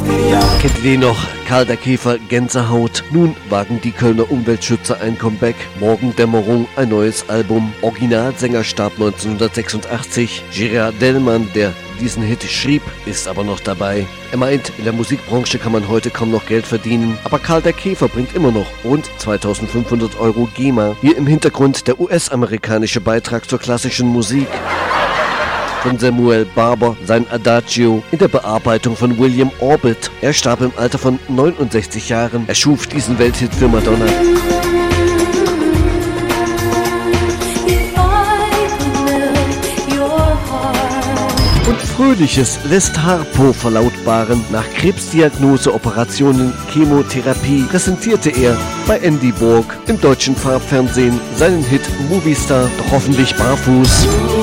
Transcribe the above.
Kennt ihr den noch? Karl der Käfer, Gänsehaut. Nun wagen die Kölner Umweltschützer ein Comeback. Morgendämmerung, ein neues Album. Originalsänger starb 1986. Gerard Dellmann, der diesen Hit schrieb, ist aber noch dabei. Er meint, in der Musikbranche kann man heute kaum noch Geld verdienen, aber Karl der Käfer bringt immer noch rund 2.500 Euro GEMA. Hier im Hintergrund der US-amerikanische Beitrag zur klassischen Musik von Samuel Barber, sein Adagio in der Bearbeitung von William Orbit. Er starb im Alter von 69 Jahren. Er schuf diesen Welthit für Madonna. Und Fröhliches lässt Harpo verlautbaren. Nach Krebsdiagnose, Operationen, Chemotherapie präsentierte er bei Andy Borg im deutschen Farbfernsehen seinen Hit Movie Star, doch hoffentlich barfuß.